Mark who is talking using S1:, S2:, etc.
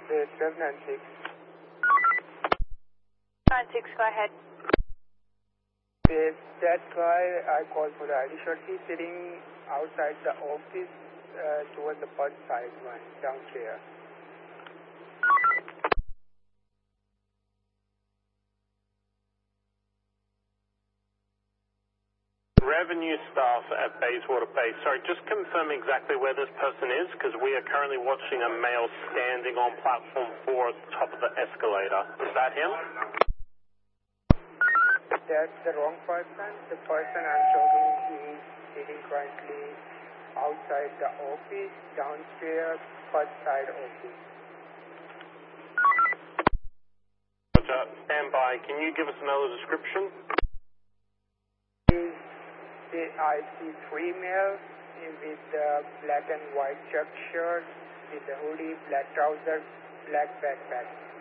S1: The 1296.
S2: 96, go ahead.
S1: That guy I called for the ID shot, he's sitting outside the office towards the bus side one, downstairs.
S3: Revenue staff at Bayswater Bay. Sorry, just confirm exactly where this person is, because we are currently watching a male standing on platform 4 at the top of the escalator. Is that him?
S1: That's the wrong person. The person I'm talking to is sitting currently outside the office, downstairs, bus side office.
S3: Roger, stand by. Can you give us another description?
S1: I see 3 males with black and white check shirt, with a hoodie, black trousers, black backpack.